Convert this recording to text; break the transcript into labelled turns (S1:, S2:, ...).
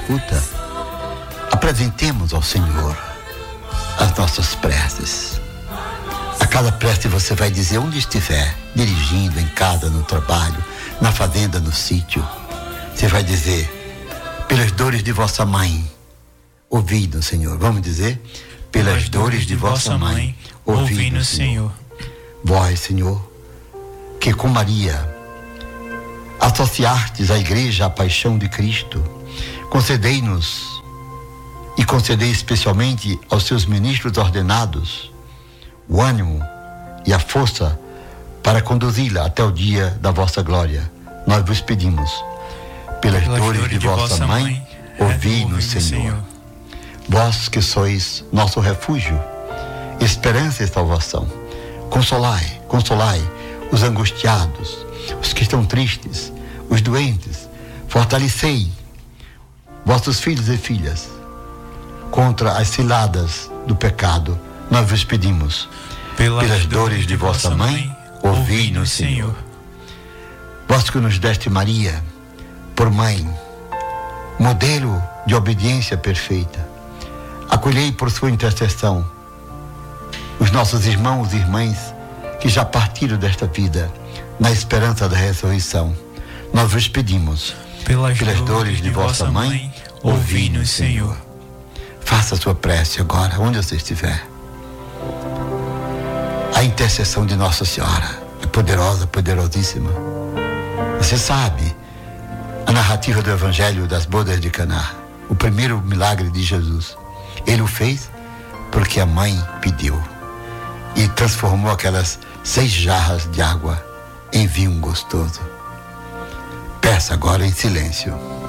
S1: escuta, apresentemos ao Senhor as nossas preces. A cada prece você vai dizer onde estiver, dirigindo, em casa, no trabalho, na fazenda, no sítio. Você vai dizer, pelas dores de vossa mãe, ouvi-nos, Senhor. Vamos dizer, pelas dores de vossa mãe, ouvi-nos, Senhor. Vós, Senhor, que com Maria associastes a igreja à paixão de Cristo, concedei-nos e concedei especialmente aos seus ministros ordenados o ânimo e a força para conduzi-la até o dia da vossa glória. Nós vos pedimos, pelas dores de vossa mãe, ouvi-nos, Senhor. Vós que sois nosso refúgio, esperança e salvação, consolai os angustiados, os que estão tristes, os doentes, fortalecei vossos filhos e filhas contra as ciladas do pecado. Nós vos pedimos, pelas dores de vossa mãe, ouvi-nos, Senhor. Vós que nos deste Maria por mãe, modelo de obediência perfeita, acolhei por sua intercessão os nossos irmãos e irmãs que já partiram desta vida na esperança da ressurreição. Nós vos pedimos, pelas dores de vossa mãe, ouvi-nos, Senhor. Faça a sua prece agora, onde você estiver. A intercessão de Nossa Senhora é poderosa, poderosíssima. Você sabe a narrativa do Evangelho das bodas de Caná, o primeiro milagre de Jesus. Ele o fez porque a mãe pediu e transformou aquelas 6 jarras de água em vinho gostoso. Peça agora em silêncio.